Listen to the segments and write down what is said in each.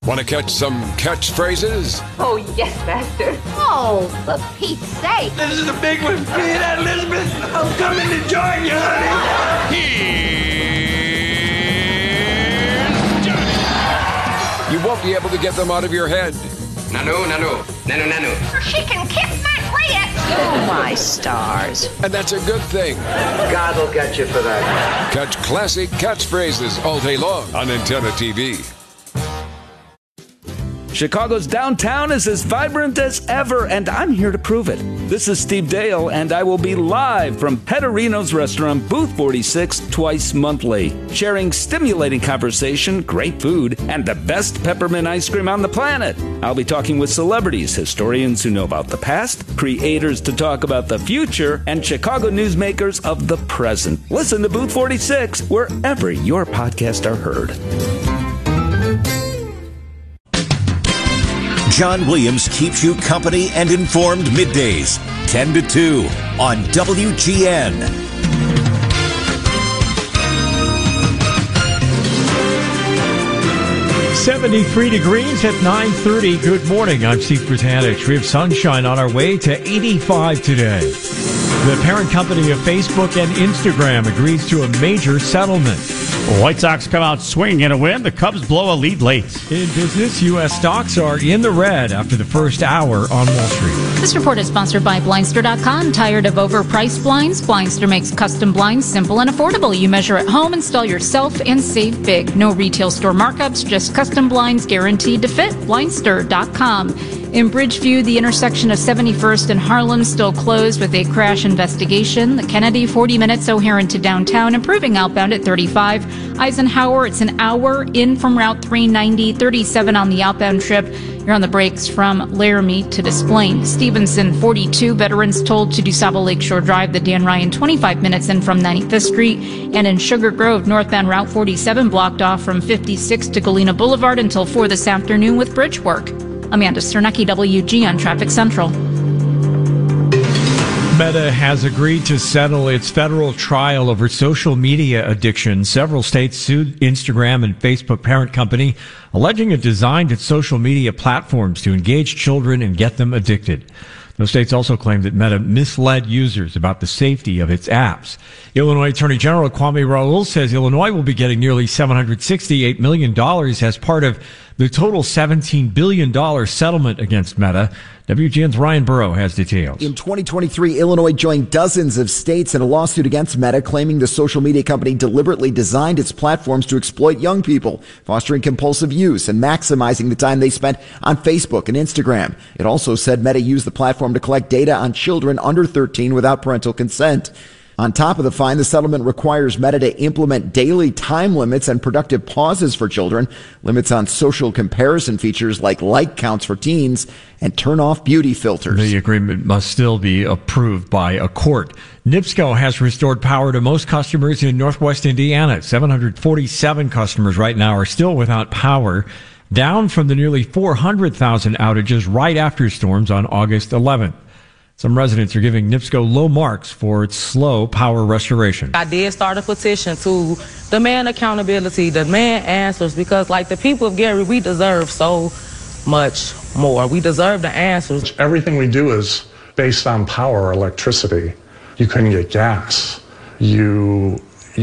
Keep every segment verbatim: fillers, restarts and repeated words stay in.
Want to catch some catchphrases? Oh, yes, Master. Oh, for Pete's sake. This is the big one. You hear that, Elizabeth? I'm coming to join you, honey. Here's Johnny. You won't be able to get them out of your head. Nanu, nanu, nanu, nanu. She can kiss my grits. Oh, my stars. And that's a good thing. God will get you for that. Catch classic catchphrases all day long on Antenna T V. Chicago's downtown is as vibrant as ever, and I'm here to prove it. This is Steve Dale, and I will be live from Petterino's restaurant, Booth forty-six, twice monthly, sharing stimulating conversation, great food, and the best peppermint ice cream on the planet. I'll be talking with celebrities, historians who know about the past, creators to talk about the future, and Chicago newsmakers of the present. Listen to Booth forty-six wherever your podcasts are heard. John Williams keeps you company and informed middays, ten to two on W G N. seventy-three degrees at nine thirty. Good morning. I'm Steve Britanich. We have sunshine on our way to eighty-five today. The parent company of Facebook and Instagram agrees to a major settlement. The White Sox come out swinging in a win. The Cubs blow a lead late. In business, U S stocks are in the red after the first hour on Wall Street. This report is sponsored by Blindster dot com. Tired of overpriced blinds? Blindster makes custom blinds simple and affordable. You measure at home, install yourself, and save big. No retail store markups, just custom blinds guaranteed to fit. Blindster dot com. In Bridgeview, the intersection of seventy-first and Harlem still closed with a crash investigation. The Kennedy, forty minutes O'Hare to downtown, improving outbound at thirty-five. Eisenhower, it's an hour in from Route three ninety, thirty-seven on the outbound trip. You're on the brakes from Laramie to Des Plaines. Stevenson, forty-two. Veterans told to DuSable Lakeshore Drive. The Dan Ryan, twenty-five minutes in from ninety-fifth Street. And in Sugar Grove, northbound Route forty-seven blocked off from fifty-six to Galena Boulevard until four this afternoon with bridge work. Amanda Cernecki, W G N Traffic Central. Meta has agreed to settle its federal trial over social media addiction. Several states sued Instagram and Facebook parent company, alleging it designed its social media platforms to engage children and get them addicted. Those states also claim that Meta misled users about the safety of its apps. Illinois Attorney General Kwame Raoul says Illinois will be getting nearly seven hundred sixty-eight million dollars as part of the total seventeen billion dollars settlement against Meta. W G N's Ryan Burrow has details. In twenty twenty-three, Illinois joined dozens of states in a lawsuit against Meta, claiming the social media company deliberately designed its platforms to exploit young people, fostering compulsive use and maximizing the time they spent on Facebook and Instagram. It also said Meta used the platform to collect data on children under thirteen without parental consent. On top of the fine, the settlement requires Meta to implement daily time limits and productive pauses for children, limits on social comparison features like like counts for teens, and turn off beauty filters. The agreement must still be approved by a court. NIPSCO has restored power to most customers in Northwest Indiana. seven hundred forty-seven customers right now are still without power, down from the nearly four hundred thousand outages right after storms on August eleventh. Some residents are giving NIPSCO low marks for its slow power restoration. I did start a petition to demand accountability, demand answers, because like the people of Gary, we deserve so much more. We deserve the answers. Everything we do is based on power, electricity. You couldn't get gas. You...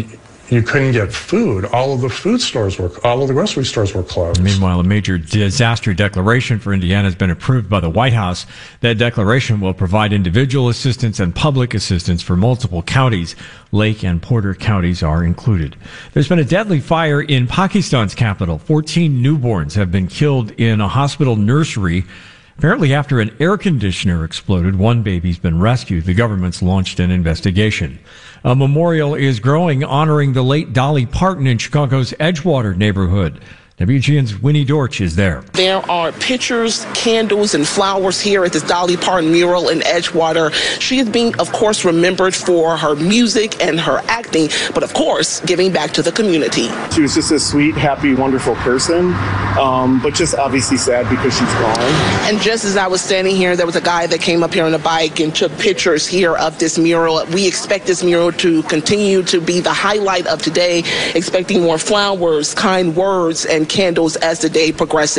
You couldn't get food. All of the food stores were, all of the grocery stores were closed. Meanwhile, a major disaster declaration for Indiana has been approved by the White House. That declaration will provide individual assistance and public assistance for multiple counties. Lake and Porter counties are included. There's been a deadly fire in Pakistan's capital. fourteen newborns have been killed in a hospital nursery. Apparently, after an air conditioner exploded, one baby's been rescued. The government's launched an investigation. A memorial is growing honoring the late Dolly Parton in Chicago's Edgewater neighborhood. W G N's Winnie Dorch is there. There are pictures, candles, and flowers here at this Dolly Parton mural in Edgewater. She is being, of course, remembered for her music and her acting, but of course, giving back to the community. She was just a sweet, happy, wonderful person, um, but just obviously sad because she's gone. And just as I was standing here, there was a guy that came up here on a bike and took pictures here of this mural. We expect this mural to continue to be the highlight of today, expecting more flowers, kind words, and candles as the day progresses.